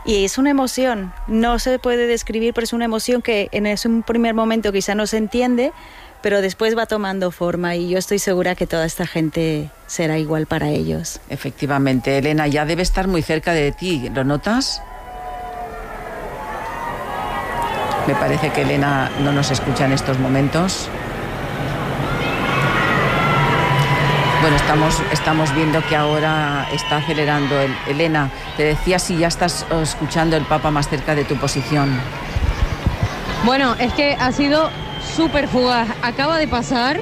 Y es una emoción, no se puede describir, pero es una emoción que en un primer momento quizá no se entiende, pero después va tomando forma y yo estoy segura que toda esta gente será igual para ellos. Efectivamente, Elena, ya debe estar muy cerca de ti, ¿lo notas? Me parece que Elena no nos escucha en estos momentos. Bueno, estamos viendo que ahora está acelerando. Elena, te decía si ya estás escuchando el Papa más cerca de tu posición. Bueno, es que ha sido súper fugaz. Acaba de pasar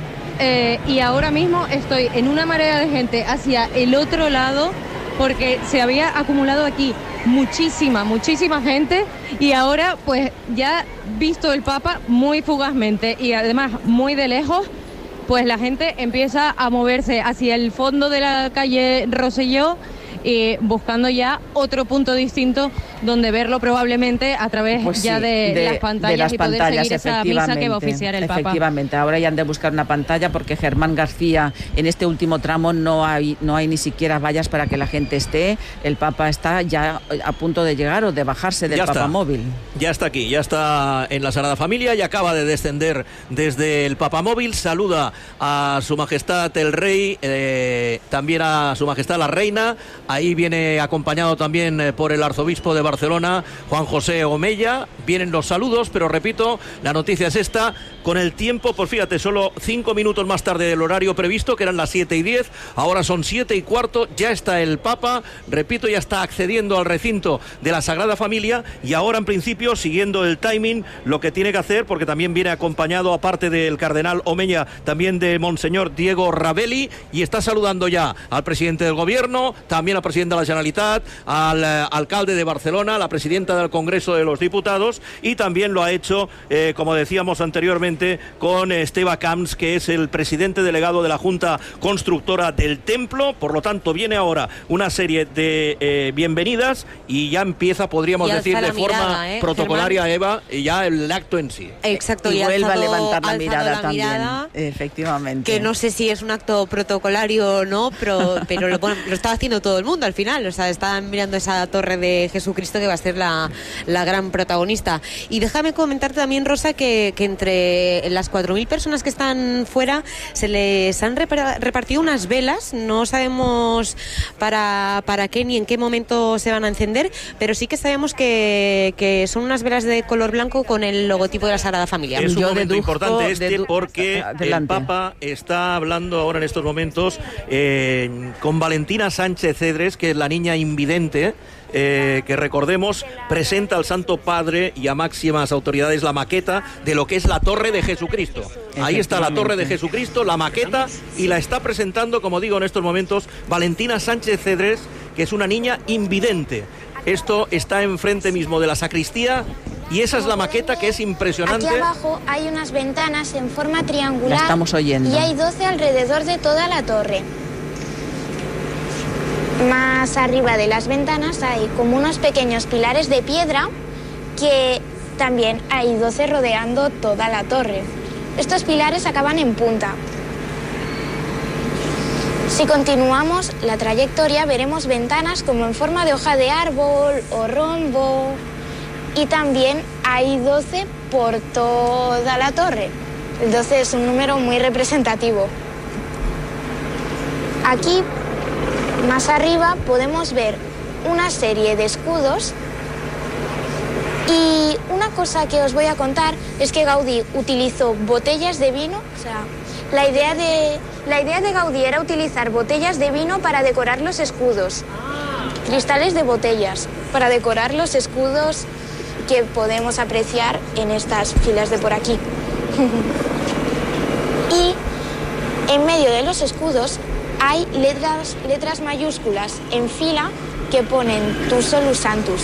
y ahora mismo estoy en una marea de gente hacia el otro lado porque se había acumulado aquí muchísima gente y ahora pues ya visto el Papa muy fugazmente y además muy de lejos, pues la gente empieza a moverse hacia el fondo de la calle Rosselló y buscando ya otro punto distinto donde verlo probablemente a través pues ya sí, de las pantallas y poder seguir esa misa que va a oficiar el Papa. Efectivamente, ahora ya han de buscar una pantalla porque Germán García, en este último tramo no hay ni siquiera vallas para que la gente esté. El Papa está ya a punto de llegar o de bajarse del Papamóvil. Ya está aquí, ya está en la Sagrada Familia y acaba de descender desde el Papamóvil. Saluda a Su Majestad el Rey, también a Su Majestad la Reina. Ahí viene acompañado también por el arzobispo de Barcelona, Juan José Omella. Vienen los saludos, pero repito, la noticia es esta. Con el tiempo, pues fíjate, solo 5 minutos más tarde del horario previsto, que eran las 7:10, ahora son 7:15, ya está el Papa, repito, ya está accediendo al recinto de la Sagrada Familia y ahora en principio, siguiendo el timing, lo que tiene que hacer, porque también viene acompañado, aparte del cardenal Omella, también de Monseñor Diego Ravelli, y está saludando ya al presidente del gobierno, también al presidente de la Generalitat, al alcalde de Barcelona, a la presidenta del Congreso de los Diputados, y también lo ha hecho, como decíamos anteriormente, con Esteve Camps, que es el presidente delegado de la Junta Constructora del Templo. Por lo tanto, viene ahora una serie de bienvenidas y ya empieza, podríamos decir, de forma protocolaria, Germán. Eva, y ya el acto en sí. Exacto, y vuelve a levantar la mirada la también. Mirada, efectivamente. Que no sé si es un acto protocolario o no, pero lo estaba haciendo todo el mundo al final. O sea, estaban mirando esa torre de Jesucristo que va a ser la gran protagonista. Y déjame comentar también, Rosa, que entre las 4.000 personas que están fuera se les han repartido unas velas. No sabemos para qué ni en qué momento se van a encender, pero sí que sabemos que son unas velas de color blanco con el logotipo de la Sagrada Familia. Es un momento importante porque el Papa está hablando ahora en estos momentos con Valentina Sánchez Cedres, que es la niña invidente, que recordemos presenta al Santo Padre y a máximas autoridades la maqueta de lo que es la Torre de Jesucristo. Ahí está la Torre de Jesucristo, la maqueta, y la está presentando, como digo, en estos momentos Valentina Sánchez Cedres, que es una niña invidente. Esto está enfrente mismo de la sacristía y esa es la maqueta, que es impresionante. Aquí abajo hay unas ventanas en forma triangular. La estamos oyendo. Y hay 12 alrededor de toda la torre. Más arriba de las ventanas hay como unos pequeños pilares de piedra que también hay 12 rodeando toda la torre. Estos pilares acaban en punta. Si continuamos la trayectoria veremos ventanas como en forma de hoja de árbol o rombo, y también hay 12 por toda la torre. El 12 es un número muy representativo. Aquí más arriba podemos ver una serie de escudos y una cosa que os voy a contar es que Gaudí utilizó botellas de vino, o sea, la idea de Gaudí era utilizar botellas de vino para decorar los escudos, cristales de botellas para decorar los escudos que podemos apreciar en estas filas de por aquí. Y en medio de los escudos hay letras mayúsculas en fila que ponen Tu Solus Sanctus.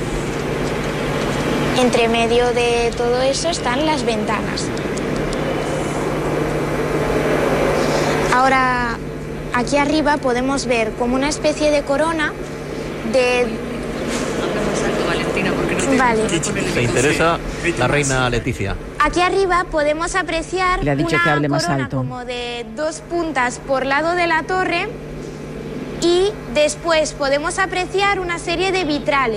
Entre medio de todo eso están las ventanas. Ahora, aquí arriba podemos ver como una especie de corona de... Vale. ¿Te interesa la reina Leticia? Aquí arriba podemos apreciar Le ha dicho una que hable más corona alto. como de 2 puntas por lado de la torre y después podemos apreciar una serie de vitrales.